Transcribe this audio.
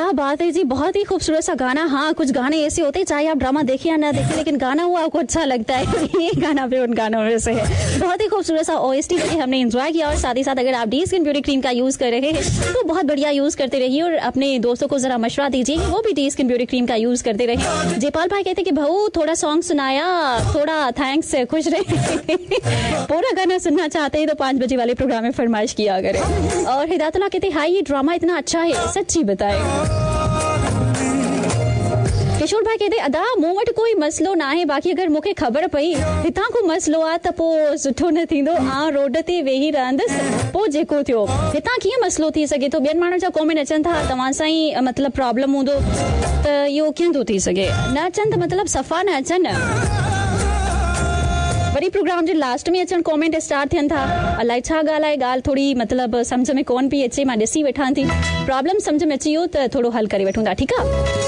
क्या बात है जी, बहुत ही खूबसूरत सा गाना। हाँ, कुछ गाने ऐसे होते हैं चाहे आप ड्रामा देखें या ना देखें, लेकिन गाना हुआ आपको अच्छा लगता है। ये गाना भी उन गानों में से है। बहुत ही खूबसूरत सा OST हमने एंजॉय किया। और साथ ही साथ अगर आप डी स्किन ब्यूटी क्रीम का यूज कर रहे हैं तो बहुत बढ़िया यूज करते रहिए और अपने दोस्तों को जरा मशवरा दीजिए कि वो भी डी स्किन ब्यूटी क्रीम का यूज करते रहे। जयपाल भाई कहते कि भाऊ थोड़ा सॉन्ग सुनाया, थोड़ा थैंक्स, खुश रहे। पूरा गाना सुनना चाहते हैं तो 5 बजे वाले प्रोग्राम में फरमाइश किया करें। और हिदायतुल्लाह कहते हाय ये ड्रामा इतना अच्छा है, सच्ची बताए। किशोर भाई कहते अदा मूं वटि कोई मसलो ना है, बाक़ी अगर मूंखे ख़बर पई हितां को मसलो आहे त पोइ सुठो न थींदो। आउं रोड ते वेही रहंदसि पोइ जेको थियो। हितां कीअं मसलो थी सघे थो? ॿियनि माण्हुनि जा कॉमेंट अचनि था तव्हां सां ई मतिलबु प्रॉब्लम हूंदो त इहो कीअं थो थी सघे? न अचनि त मतिलबु सफ़ा न अचनि। वरी प्रोग्राम जे लास्ट में अचनि कॉमेंट स्टार्ट थियनि था, अलाए छा ॻाल्हि आहे, ॻाल्हि थोड़ी मतिलबु सम्झ में कोन पई अचे, मां ॾिसी वेठां थी। प्रॉब्लम सम्झ में अची वियो त थोरो हल करे वठूं था, ठीकु आहे।